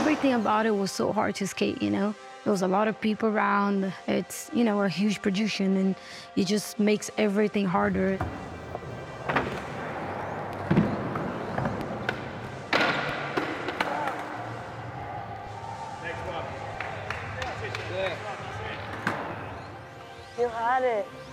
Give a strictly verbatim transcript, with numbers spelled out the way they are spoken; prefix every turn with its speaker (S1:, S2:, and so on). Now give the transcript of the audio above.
S1: everything about it was so hard to skate, you know? There was a lot of people around. It's, you know, a huge production, and it just makes everything harder.
S2: You had it.